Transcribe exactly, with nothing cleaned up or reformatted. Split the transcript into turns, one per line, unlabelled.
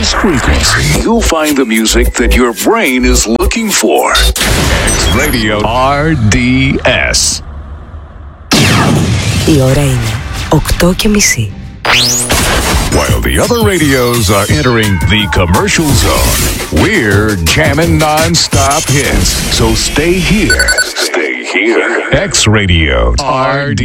this frequency, you'll find the music that your brain is looking for. X-Radio αρ ντι ες.
Η ώρα είναι οκτώ και μισή.
While the other radios are entering the commercial zone, we're jamming non-stop hits. So stay here. Stay here. X-Radio αρ ντι